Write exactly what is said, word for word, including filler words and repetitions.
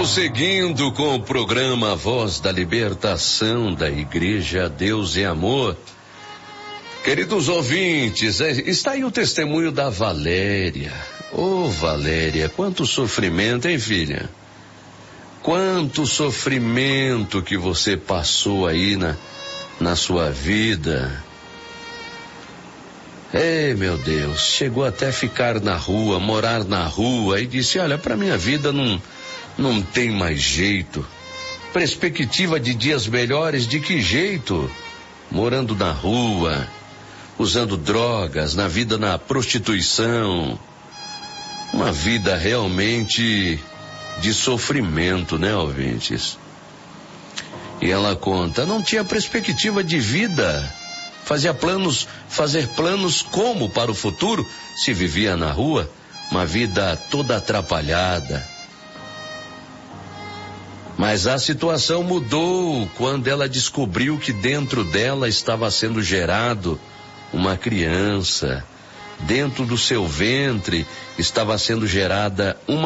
Estamos seguindo com o programa Voz da Libertação da Igreja Deus e Amor. Queridos ouvintes, está aí o testemunho da Valéria. Ô, oh, Valéria, quanto sofrimento, hein, filha? Quanto sofrimento que você passou aí na, na sua vida. Ei, meu Deus, chegou até ficar na rua, morar na rua e disse, olha, para minha vida não, não tem mais jeito. Perspectiva de dias melhores, de que jeito? Morando na rua, usando drogas, na vida na prostituição. Uma vida realmente de sofrimento, né, ouvintes? E ela conta, não tinha perspectiva de vida. Fazia planos, fazer planos como para o futuro, se vivia na rua, uma vida toda atrapalhada. Mas a situação mudou quando ela descobriu que dentro dela estava sendo gerado uma criança. Dentro do seu ventre estava sendo gerada uma